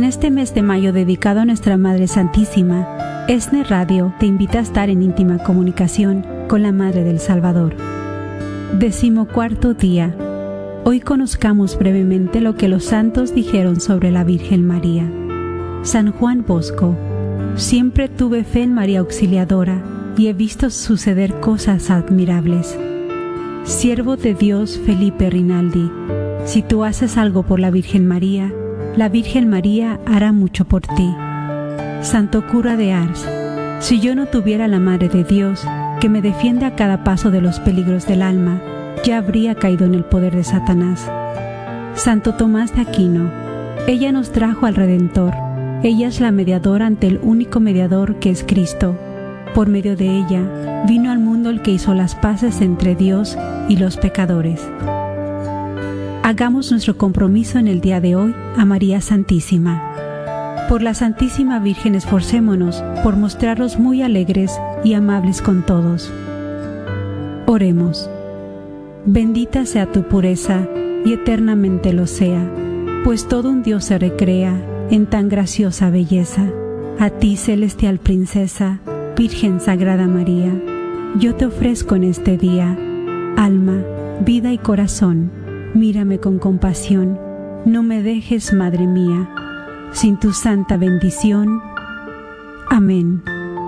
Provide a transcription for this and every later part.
este mes de mayo dedicado a nuestra Madre Santísima, ESNE Radio te invita a estar en íntima comunicación con la Madre del Salvador. 14º día. Hoy conozcamos brevemente lo que los santos dijeron sobre la Virgen María. San Juan Bosco. Siempre tuve fe en María Auxiliadora y he visto suceder cosas admirables. Siervo de Dios Felipe Rinaldi. Si tú haces algo por la Virgen María, la Virgen María hará mucho por ti. Santo Cura de Ars. Si yo no tuviera la Madre de Dios, que me defiende a cada paso de los peligros del alma, ya habría caído en el poder de Satanás. Santo Tomás de Aquino. Ella nos trajo al Redentor. Ella es la mediadora ante el único mediador que es Cristo. Por medio de ella, vino al mundo el que hizo las paces entre Dios y los pecadores. Hagamos nuestro compromiso en el día de hoy a María Santísima. Por la Santísima Virgen esforcémonos por mostrarnos muy alegres y amables con todos. Oremos. Bendita sea tu pureza y eternamente lo sea, pues todo un Dios se recrea en tan graciosa belleza. A ti, celestial princesa, Virgen Sagrada María, yo te ofrezco en este día alma, vida y corazón. Mírame con compasión, no me dejes, Madre mía, sin tu santa bendición. Amén.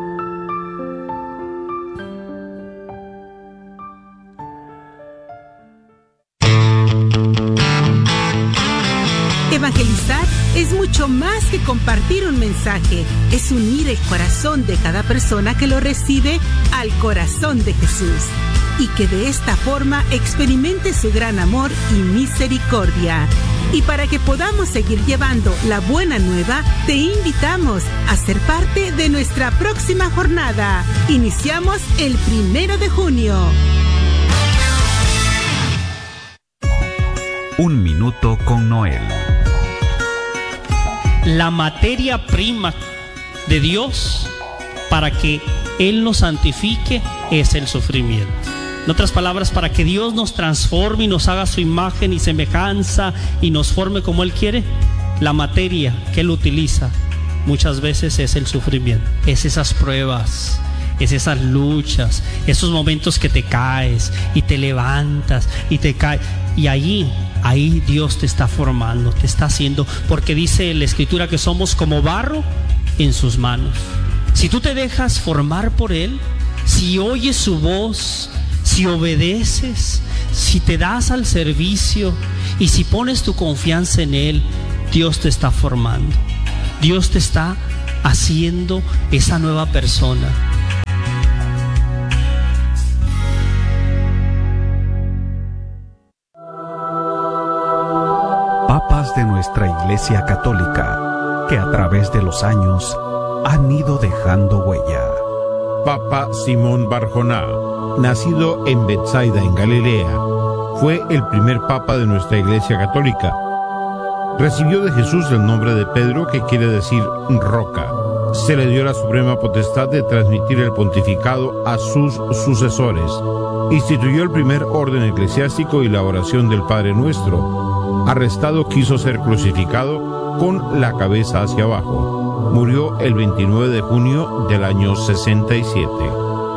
Evangelizar es mucho más que compartir un mensaje, es unir el corazón de cada persona que lo recibe al corazón de Jesús, y que de esta forma experimente su gran amor y misericordia. Y para que podamos seguir llevando la buena nueva, te invitamos a ser parte de nuestra próxima jornada. Iniciamos el 1 de junio. Un minuto con Noel. La materia prima de Dios para que Él nos santifique es el sufrimiento. En otras palabras, para que Dios nos transforme y nos haga su imagen y semejanza y nos forme como Él quiere, la materia que Él utiliza muchas veces es el sufrimiento, es esas pruebas, es esas luchas, esos momentos que te caes y te levantas y te caes, y ahí Dios te está formando, te está haciendo, porque dice la Escritura que somos como barro en sus manos. Si tú te dejas formar por Él, si oyes su voz, si obedeces, si te das al servicio y si pones tu confianza en Él, Dios te está formando. Dios te está haciendo esa nueva persona. Papas de nuestra Iglesia Católica, que a través de los años han ido dejando huella. Papa Simón Barjoná, nacido en Betsaida, en Galilea, fue el primer papa de nuestra Iglesia Católica. Recibió de Jesús el nombre de Pedro, que quiere decir roca. Se le dio la suprema potestad de transmitir el pontificado a sus sucesores. Instituyó el primer orden eclesiástico y la oración del Padre Nuestro. Arrestado, quiso ser crucificado con la cabeza hacia abajo. Murió el 29 de junio del año 67.